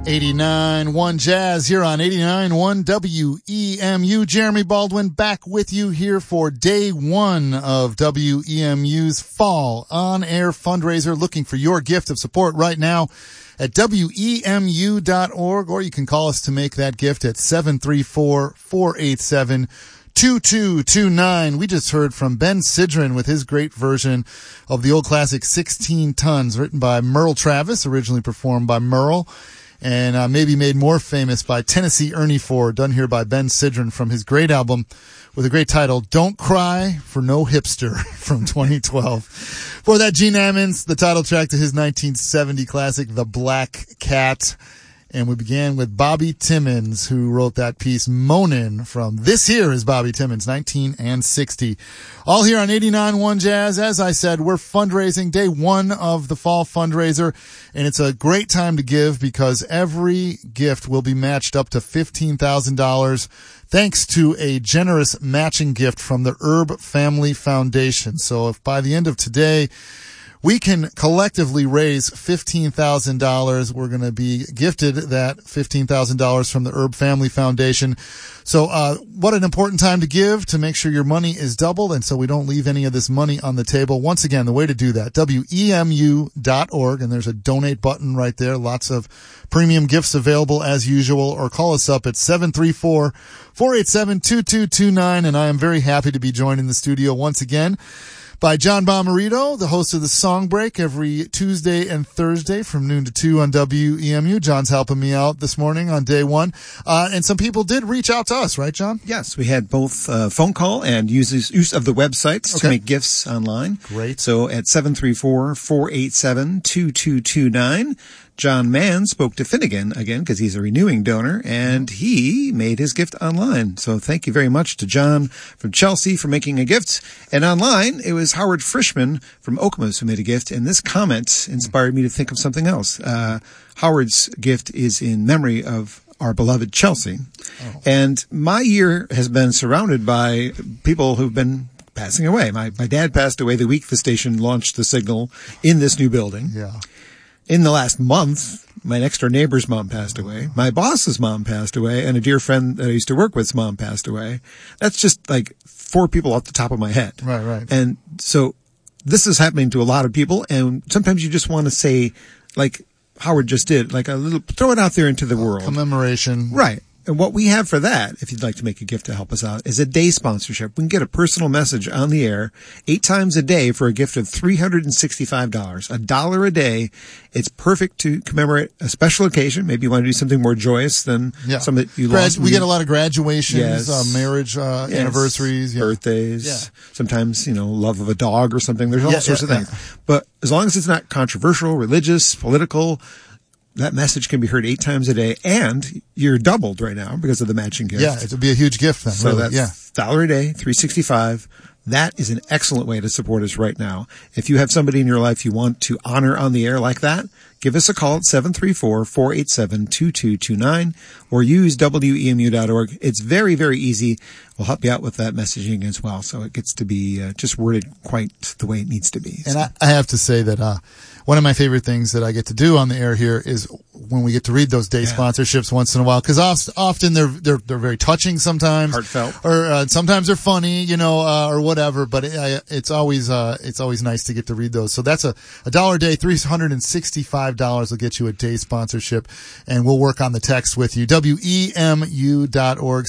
89.1 Jazz here on 89.1 WEMU. Jeremy Baldwin back with you here for day one of WEMU's fall on-air fundraiser. Looking for your gift of support right now at WEMU.org, or you can call us to make that gift at 734-487-2229. We just heard from Ben Sidran with his great version of the old classic 16 Tons, written by Merle Travis, originally performed by Merle, and maybe made more famous by Tennessee Ernie Ford, done here by Ben Sidran from his great album with a great title, Don't Cry for No Hipster, from 2012. For that, Gene Ammons, the title track to his 1970 classic, The Black Cat. And we began with Bobby Timmons, who wrote that piece, Moanin', from This Here is Bobby Timmons, 1960. All here on 89.1 Jazz. As I said, we're fundraising, day one of the fall fundraiser, and it's a great time to give because every gift will be matched up to $15,000 thanks to a generous matching gift from the Herb Family Foundation. So if by the end of today we can collectively raise $15,000, we're going to be gifted that $15,000 from the Herb Family Foundation. So what an important time to give, to make sure your money is doubled and so we don't leave any of this money on the table. Once again, the way to do that, WEMU.org, and there's a donate button right there. Lots of premium gifts available as usual, or call us up at 734-487-2229. And I am very happy to be joined in the studio once again by John Bomarito, the host of the Song Break every Tuesday and Thursday from noon to 2 on WEMU. John's helping me out this morning on day one. And some people did reach out to us, right, John? Yes, we had both phone call and use of the websites to make gifts online. Great. So at 734-487-2229. John Mann spoke to Finnegan again because he's a renewing donor, and he made his gift online. So thank you very much to John from Chelsea for making a gift. And online, it was Howard Frischman from Okemos who made a gift, and this comment inspired me to think of something else. Howard's gift is in memory of our beloved Chelsea. Oh. And my year has been surrounded by people who've been passing away. My dad passed away the week the station launched the signal in this new building. Yeah. In the last month, my next door neighbor's mom passed away. My boss's mom passed away, and a dear friend that I used to work with's mom passed away. That's just like 4 people off the top of my head. Right. And so this is happening to a lot of people, and sometimes you just want to say, like Howard just did, like a little, throw it out there into the world. Commemoration. Right. And what we have for that, if you'd like to make a gift to help us out, is a day sponsorship. We can get a personal message on the air 8 times a day for a gift of $365. $1 a day. It's perfect to commemorate a special occasion. Maybe you want to do something more joyous than some that you lost. We get a lot of graduations, marriage, anniversaries, birthdays. Yeah. Sometimes, love of a dog or something. There's all sorts of things. But as long as it's not controversial, religious, political, that message can be heard 8 times a day, and you're doubled right now because of the matching gift. Yeah, it would be a huge gift then. So really. That's $1 a day, $365. That is an excellent way to support us right now. If you have somebody in your life you want to honor on the air like that, give us a call at 734-487-2229 or use WEMU.org. It's very, very easy. We'll help you out with that messaging as well. So it gets to be just worded quite the way it needs to be. And I have to say that one of my favorite things that I get to do on the air here is when we get to read those day sponsorships once in a while, because often they're very touching sometimes, heartfelt, or sometimes they're funny, or whatever. But it's always nice to get to read those. So that's a $1 a day, $365 will get you a day sponsorship, and we'll work on the text with you. WEMU.org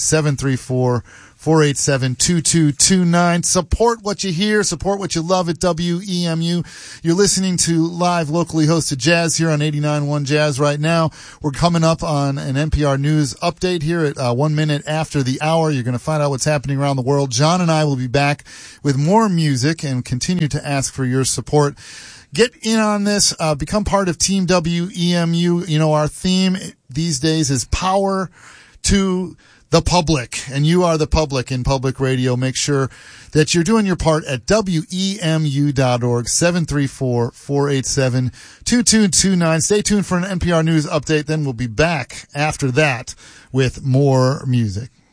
734-487-2229. Support what you hear. Support what you love at WEMU. You're listening to live, locally hosted jazz here on 89.1 Jazz right now. We're coming up on an NPR News update here at 1 minute after the hour. You're going to find out what's happening around the world. John and I will be back with more music and continue to ask for your support. Get in on this. Become part of Team WEMU. Our theme these days is power to the public, and you are the public in public radio. Make sure that you're doing your part at WEMU.org, 734-487-2229. Stay tuned for an NPR News update. Then we'll be back after that with more music.